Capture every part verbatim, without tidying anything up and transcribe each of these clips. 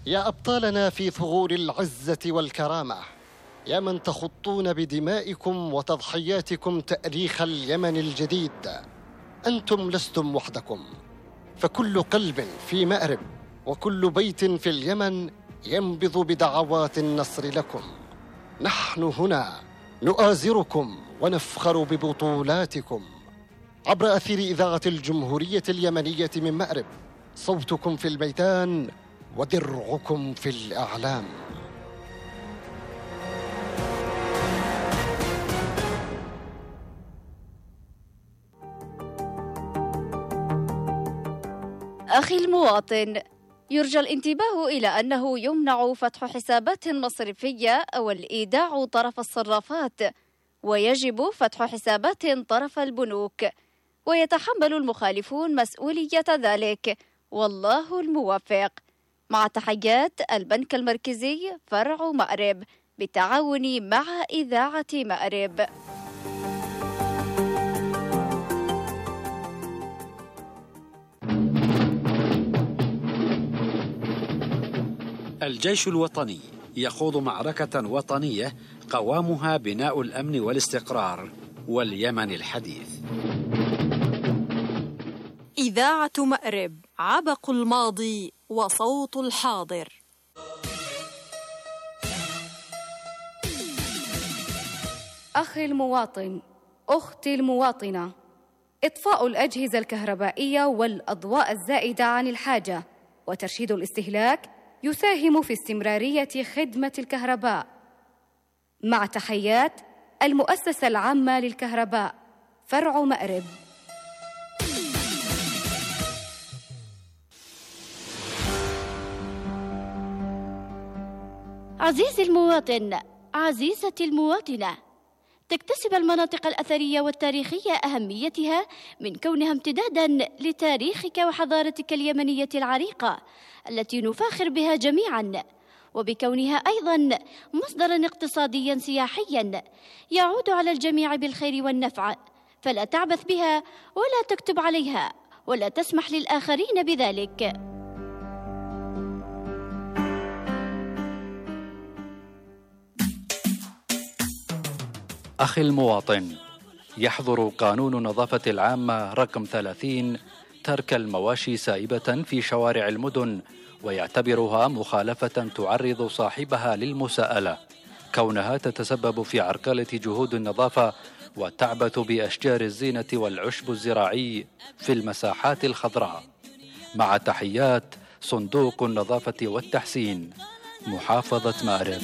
يا أبطالنا في ثغور العزة والكرامة، يا من تخطون بدمائكم وتضحياتكم تاريخ اليمن الجديد، أنتم لستم وحدكم، فكل قلب في مأرب وكل بيت في اليمن ينبض بدعوات النصر لكم. نحن هنا نؤازركم ونفخر ببطولاتكم. عبر أثير إذاعة الجمهورية اليمنية من مأرب، صوتكم في الميدان ودرعكم في الأعلام. أخي المواطن، يرجى الانتباه إلى أنه يمنع فتح حسابات مصرفية أو الإيداع طرف الصرافات، ويجب فتح حسابات طرف البنوك، ويتحمل المخالفون مسؤولية ذلك، والله الموفق. مع تحيات البنك المركزي فرع مأرب بالتعاون مع إذاعة مأرب. الجيش الوطني يخوض معركة وطنية قوامها بناء الأمن والاستقرار واليمن الحديث. إذاعة مأرب، عبق الماضي وصوت الحاضر. أخي المواطن، أختي المواطنة، إطفاء الأجهزة الكهربائية والأضواء الزائدة عن الحاجة وترشيد الاستهلاك يساهم في استمرارية خدمة الكهرباء. مع تحيات المؤسسة العامة للكهرباء فرع مأرب. عزيزي المواطن، عزيزتي المواطنة، تكتسب المناطق الأثرية والتاريخية أهميتها من كونها امتداداً لتاريخك وحضارتك اليمنية العريقة التي نفاخر بها جميعاً، وبكونها أيضاً مصدراً اقتصادياً سياحياً يعود على الجميع بالخير والنفع، فلا تعبث بها ولا تكتب عليها ولا تسمح للآخرين بذلك. أخي المواطن، يحظر قانون النظافة العامة رقم ثلاثين ترك المواشي سائبة في شوارع المدن، ويعتبرها مخالفة تعرض صاحبها للمساءلة، كونها تتسبب في عرقلة جهود النظافة وتعبث بأشجار الزينة والعشب الزراعي في المساحات الخضراء. مع تحيات صندوق النظافة والتحسين، محافظة مأرب.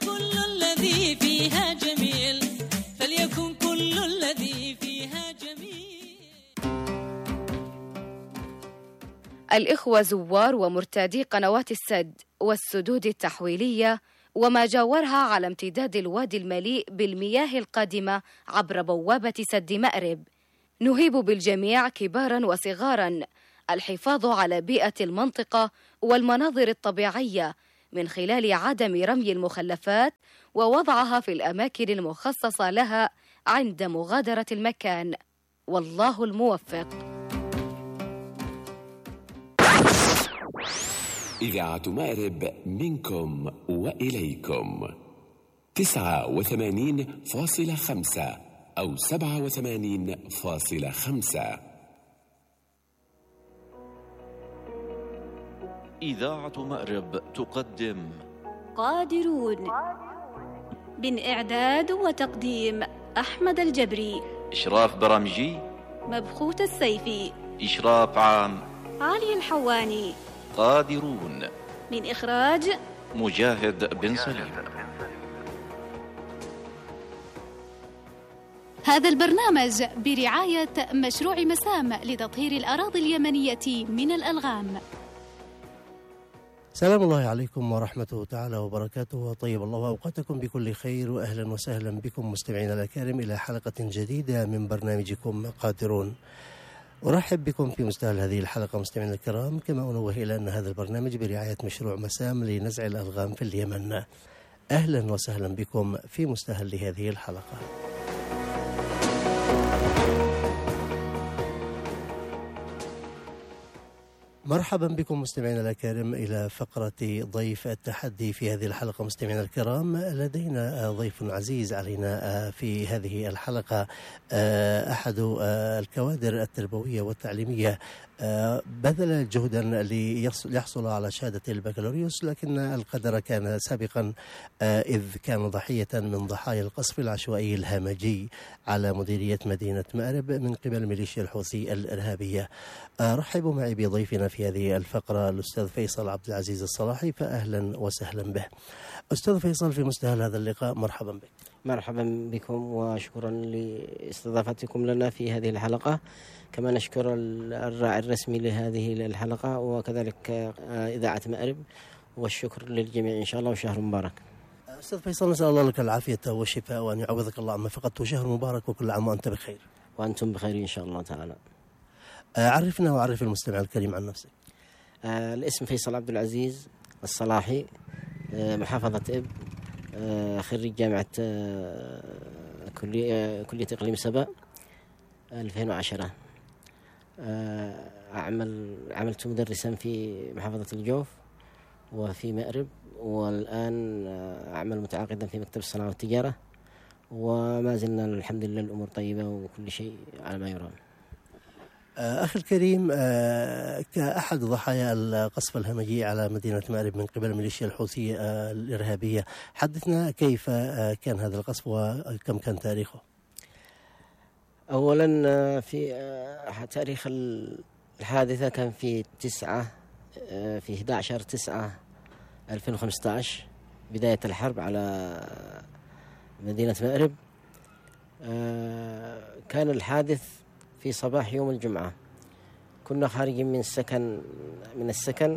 الإخوة زوار ومرتادي قنوات السد والسدود التحويلية وما جاورها على امتداد الوادي المليء بالمياه القادمة عبر بوابة سد مأرب، نهيب بالجميع كبارا وصغارا الحفاظ على بيئة المنطقة والمناظر الطبيعية من خلال عدم رمي المخلفات ووضعها في الأماكن المخصصة لها عند مغادرة المكان، والله الموفق. إذاعة مأرب منكم وإليكم تسعة وثمانين فاصلة خمسة أو سبعة وثمانين فاصلة خمسة. إذاعة مأرب تقدم قادرون، من إعداد وتقديم أحمد الجبري، إشراف برامجي مبخوت السيفي، إشراف عام علي الحواني. قادرون، من إخراج مجاهد بن سليم. هذا البرنامج برعاية مشروع مسام لتطهير الأراضي اليمنية من الألغام. سلام الله عليكم ورحمته تعالى وبركاته، وطيب الله أوقاتكم بكل خير، وأهلا وسهلا بكم مستمعينا الأكارم إلى حلقة جديدة من برنامجكم قادرون. أرحب بكم في مستهل هذه الحلقة مستمعينا الكرام، كما أنوه إلى أن هذا البرنامج برعاية مشروع مسام لنزع الألغام في اليمن. أهلا وسهلا بكم في مستهل هذه الحلقة. مرحبا بكم مستمعينا الأكارم إلى فقرة ضيف التحدي في هذه الحلقة. مستمعينا الكرام، لدينا ضيف عزيز علينا في هذه الحلقة، أحد الكوادر التربوية والتعليمية، بذل جهدا ليحصل على شهادة البكالوريوس، لكن القدر كان سابقا إذ كان ضحية من ضحايا القصف العشوائي الهمجي على مديرية مدينة مأرب من قبل ميليشيا الحوثي الإرهابية. رحبوا معي بضيفنا في هذه الفقرة الأستاذ فيصل عبد العزيز الصلاحي، فأهلا وسهلا به. أستاذ فيصل، في مستهل هذا اللقاء مرحبا بك. مرحبا بكم وشكرا لاستضافتكم لنا في هذه الحلقة، كما نشكر الراعي الرسمي لهذه الحلقة وكذلك إذاعة مأرب، والشكر للجميع إن شاء الله، وشهر مبارك. أستاذ فيصل، نسأل الله لك العافية والشفاء وأن يعوضك الله عما فقدت، شهر مبارك وكل عام وأنت بخير. وأنتم بخير إن شاء الله تعالى. عرفنا وعرف المستمع الكريم عن نفسك. آه الاسم فيصل عبد العزيز الصلاحي، آه محافظة إب، آه خريج جامعة آه كلية, كلية إقليم سبا ألفين وعشرة. آه أعمل عملت مدرسا في محافظة الجوف وفي مأرب، والآن آه أعمل متعاقدا في مكتب الصناعة والتجارة، وما زلنا الحمد لله الأمور طيبة وكل شيء على ما يرام. أخي الكريم، كأحد ضحايا القصف الهمجي على مدينة مأرب من قبل ميليشيا الحوثي الإرهابية، حدثنا كيف كان هذا القصف وكم كان تاريخه؟ أولا في تاريخ الحادثة كان في تسعة في أحد عشر تسعة ألفين وخمسة عشر، بداية الحرب على مدينة مأرب. كان الحادث في صباح يوم الجمعة، كنا خارجين من السكن من السكن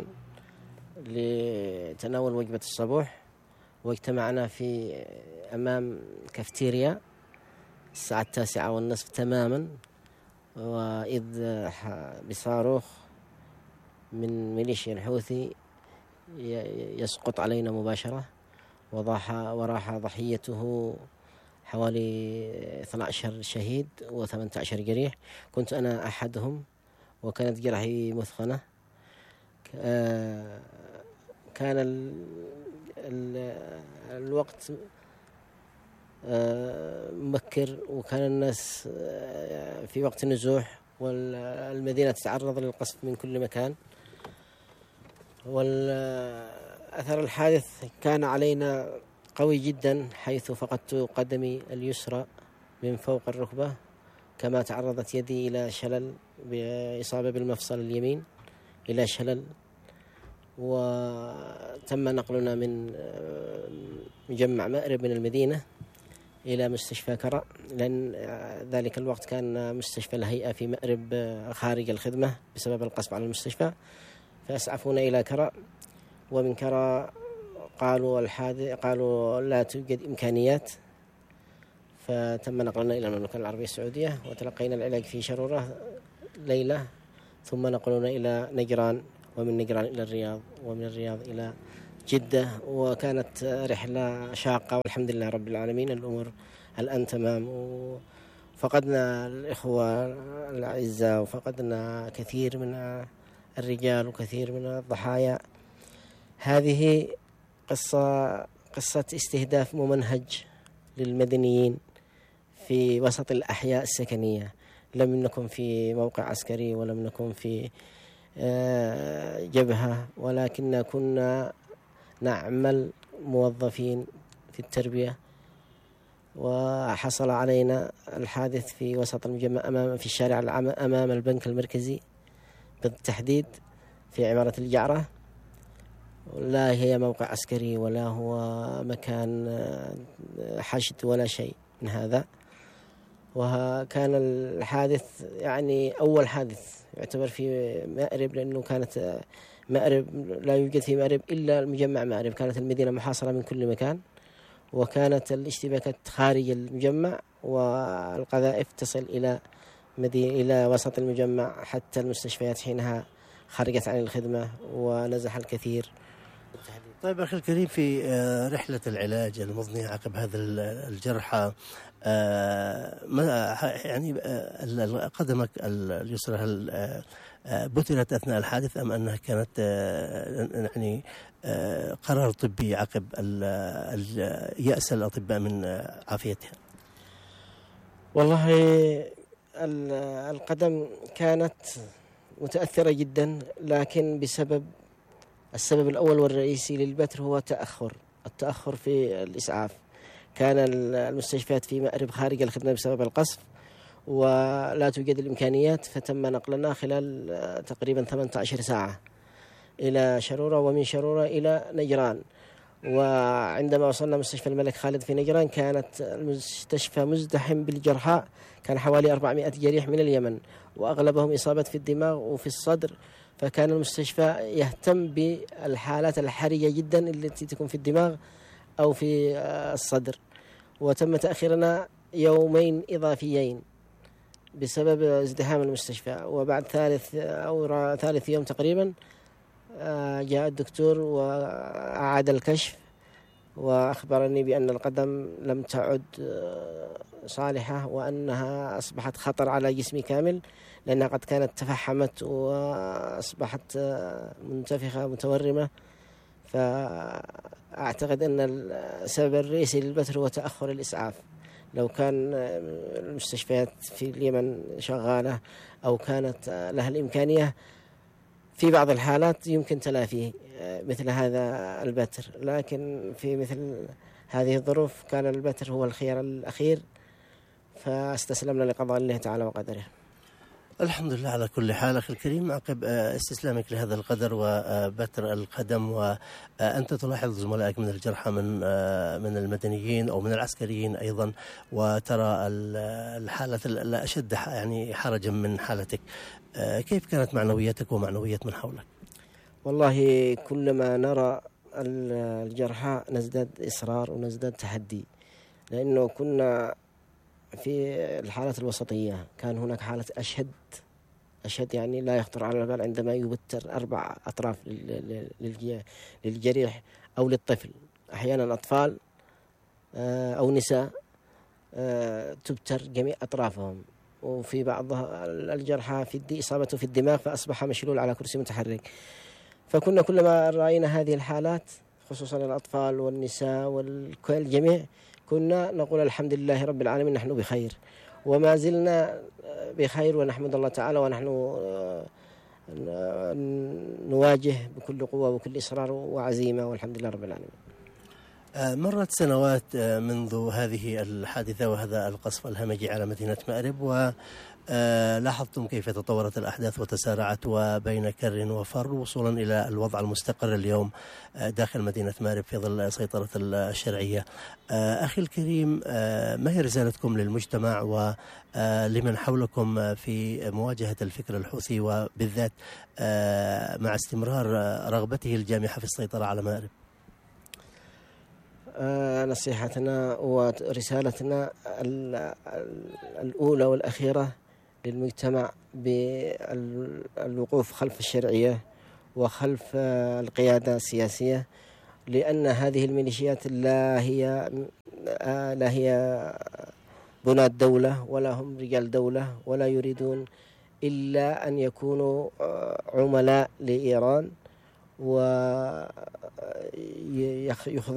لتناول وجبة الصبوح، واجتمعنا في أمام كافتيريا الساعة التاسعة والنصف تماما، وإذ بصاروخ من ميليشيا الحوثي يسقط علينا مباشرة، وضاح وراح ضحيته حوالي اثنا عشر شهيد وثمانية عشر جريح. كنت أنا أحدهم، وكانت جرحي مثخنة. كان ال ال الوقت مبكر، وكان الناس في وقت النزوح، والمدينة تتعرض للقصف من كل مكان. والأثر الحادث كان علينا قوي جدا، حيث فقدت قدمي اليسرى من فوق الركبة، كما تعرضت يدي إلى شلل بإصابة بالمفصل اليمين إلى شلل، وتم نقلنا من مجمع مأرب من المدينة إلى مستشفى كرا، لأن ذلك الوقت كان مستشفى الهيئة في مأرب خارج الخدمة بسبب القصف على المستشفى، فأسعفونا إلى كرا. ومن كرا قالوا الحادث قالوا لا توجد إمكانيات، فتم نقلنا إلى المملكة العربية السعودية، وتلقينا العلاج في شرورة ليلة، ثم نقلنا إلى نجران، ومن نجران إلى الرياض، ومن الرياض إلى جدة. وكانت رحلة شاقة، والحمد لله رب العالمين الأمور الآن تمام، وفقدنا الإخوة الأعزاء، وفقدنا كثير من الرجال وكثير من الضحايا. هذه قصة قصة استهداف ممنهج للمدنيين في وسط الأحياء السكنية. لم نكن في موقع عسكري، ولم نكن في جبهة، ولكن كنا نعمل موظفين في التربية. وحصل علينا الحادث في وسط المجمع أمام في الشارع العام أمام البنك المركزي بالتحديد في عمارة الجعرة. لا هي موقع عسكري ولا هو مكان حشد ولا شيء من هذا. وكان الحادث يعني أول حادث يعتبر في مأرب، لأنه كانت مأرب لا يوجد في مأرب إلا المجمع مأرب، كانت المدينة محاصرة من كل مكان، وكانت الاشتباكات خارج المجمع، والقذائف تصل إلى مدينة إلى وسط المجمع، حتى المستشفيات حينها خرجت عن الخدمة ونزح الكثير. طيب أخي الكريم، في رحلة العلاج المضنية عقب هذا الجرح، يعني قدمك اليسرى هل بترت أثناء الحادث أم أنها كانت يعني قرار طبي عقب يأس الأطباء من عافيتها؟ والله القدم كانت متأثرة جدا، لكن بسبب السبب الأول والرئيسي للبتر هو تأخر التأخر في الإسعاف. كان المستشفيات في مأرب خارج الخدمة بسبب القصف ولا توجد الإمكانيات، فتم نقلنا خلال تقريبا ثمانية عشر ساعة إلى شرورة، ومن شرورة إلى نجران. وعندما وصلنا مستشفى الملك خالد في نجران كانت المستشفى مزدحم بالجرحى، كان حوالي أربعمائة جريح من اليمن وأغلبهم إصابة في الدماغ وفي الصدر، فكان المستشفى يهتم بالحالات الحرجة جدا التي تكون في الدماغ أو في الصدر. وتم تأخيرنا يومين إضافيين بسبب ازدحام المستشفى. وبعد ثالث أو ثالث يوم تقريبا جاء الدكتور وأعاد الكشف وأخبرني بأن القدم لم تعد صالحة وأنها أصبحت خطر على جسمي كامل، لأنها قد كانت تفحمت وأصبحت منتفخة متورمة. فأعتقد أن السبب الرئيسي للبتر هو تأخر الإسعاف. لو كان المستشفيات في اليمن شغالة أو كانت لها الإمكانية في بعض الحالات يمكن تلافيه مثل هذا البتر، لكن في مثل هذه الظروف كان البتر هو الخيار الأخير، فاستسلمنا لقضاء الله تعالى وقدره. الحمد لله على كل حال. أخي الكريم، عقب استسلامك لهذا القدر وبتر القدم، وأنت تلاحظ زملائك من الجرحى من من المدنيين أو من العسكريين أيضا، وترى الحالة الأشد يعني حرجا من حالتك، كيف كانت معنويتك ومعنوية من حولك؟ والله كلما نرى الجرحى نزداد إصرار ونزداد تحدي، لأنه كنا في الحالات الوسطية كان هناك حالة أشد أشد يعني لا يخطر على البال عندما يبتر أربع أطراف للجريح أو للطفل. أحيانا أطفال أو نساء تبتر جميع أطرافهم، وفي بعض الجرحى في إصابته في الدماغ فأصبح مشلول على كرسي متحرك. فكنا كلما رأينا هذه الحالات خصوصا الأطفال والنساء والجميع كنا نقول الحمد لله رب العالمين نحن بخير، وما زلنا بخير ونحمد الله تعالى، ونحن نواجه بكل قوة وكل إصرار وعزيمة، والحمد لله رب العالمين. مرت سنوات منذ هذه الحادثة وهذا القصف الهمجي على مدينة مأرب، ولاحظتم كيف تطورت الأحداث وتسارعت وبين كر وفر وصولا إلى الوضع المستقر اليوم داخل مدينة مأرب في ظل سيطرة الشرعية. أخي الكريم، ما هي رسالتكم للمجتمع ولمن حولكم في مواجهة الفكر الحوثي، وبالذات مع استمرار رغبته الجامحة في السيطرة على مأرب؟ نصيحتنا ورسالتنا الأولى والأخيرة للمجتمع بالوقوف خلف الشرعية وخلف القيادة السياسية، لأن هذه الميليشيات لا هي لا هي بناة دولة ولا هم رجال دولة، ولا يريدون إلا أن يكونوا عملاء لإيران ويخضعون